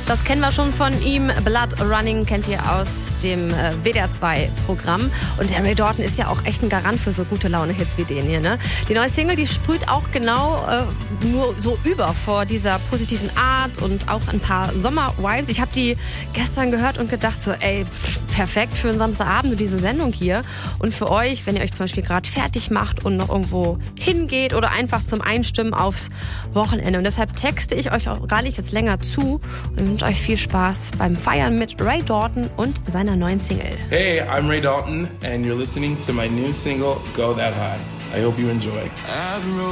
Das kennen wir schon von ihm. Blood Running kennt ihr aus dem WDR 2 Programm. Und der Ray Dalton ist ja auch echt ein Garant für so gute Laune-Hits wie den hier. Ne? Die neue Single, die sprüht auch genau nur so über vor dieser positiven Art und auch ein paar Sommer-Vibes. Ich habe die gestern gehört und gedacht so, ey, perfekt für einen Samstagabend und diese Sendung hier. Und für euch, wenn ihr euch zum Beispiel gerade fertig macht und noch irgendwo hingeht oder einfach zum Einstimmen aufs Wochenende. Und deshalb texte ich euch auch gar nicht jetzt länger zu und wünsche euch viel Spaß beim Feiern mit Ray Dalton und seiner neuen Single. Hey, I'm Ray Dalton and you're listening to my new single, Go That High. I hope you enjoy.